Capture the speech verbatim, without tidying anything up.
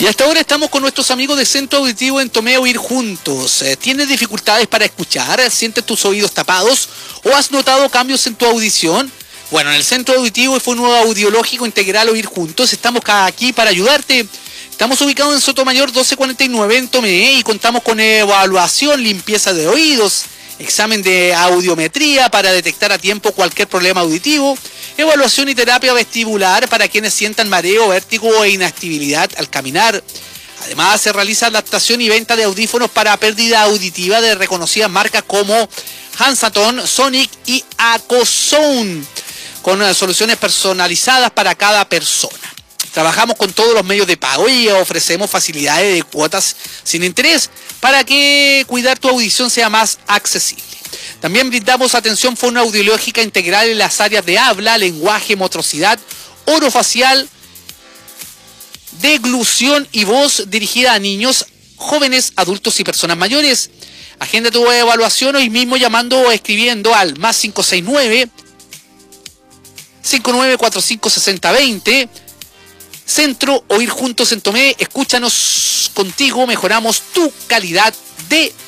Y hasta ahora estamos con nuestros amigos de Centro Auditivo en Tomé Oír Juntos. ¿Tienes dificultades para escuchar? ¿Sientes tus oídos tapados? ¿O has notado cambios en tu audición? Bueno, en el Centro Auditivo y Fono Audiológico Integral Oír Juntos estamos aquí para ayudarte. Estamos ubicados en Sotomayor doce cuarenta y nueve en Tomé y contamos con evaluación, limpieza de oídos, examen de audiometría para detectar a tiempo cualquier problema auditivo, evaluación y terapia vestibular para quienes sientan mareo, vértigo e inactividad al caminar. Además, se realiza adaptación y venta de audífonos para pérdida auditiva de reconocidas marcas como Hansaton, Sonic y Acosound, con soluciones personalizadas para cada persona. Trabajamos con todos los medios de pago y ofrecemos facilidades de cuotas sin interés para que cuidar tu audición sea más accesible. También brindamos atención fonoaudiológica integral en las áreas de habla, lenguaje, motricidad, orofacial, deglución y voz dirigida a niños, jóvenes, adultos y personas mayores. Agenda tu evaluación hoy mismo llamando o escribiendo al más cinco seis nueve, cinco nueve cuatro cinco, seis cero dos cero. Centro Oír Juntos en Tomé. Escúchanos, contigo mejoramos tu calidad de